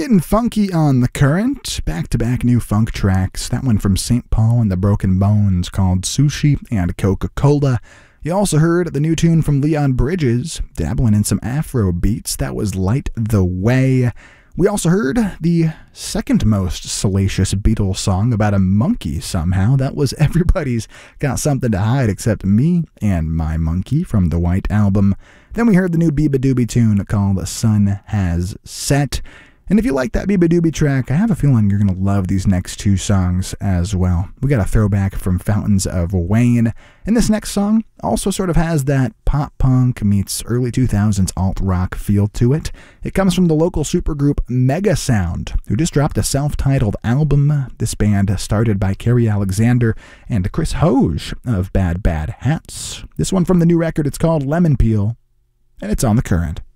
Getting funky on the current, back-to-back new funk tracks. That one from St. Paul and the Broken Bones called Sushi and Coca-Cola. You also heard the new tune from Leon Bridges, dabbling in some Afro beats. That was Light the Way. We also heard the second most salacious Beatles song about a monkey somehow. That was Everybody's Got Something to Hide Except Me and My Monkey from the White Album. Then we heard the new Biba Doobie tune called The Sun Has Set. And if you like that Biba Doobie track, I have a feeling you're going to love these next two songs as well. We got a throwback from Fountains of Wayne. And this next song also sort of has that pop-punk meets early 2000s alt-rock feel to it. It comes from the local supergroup Mega Sound, who just dropped a self-titled album. This band started by Kerry Alexander and Chris Hoge of Bad Bad Hats. This one from the new record, it's called Lemon Peel, and it's on The Current.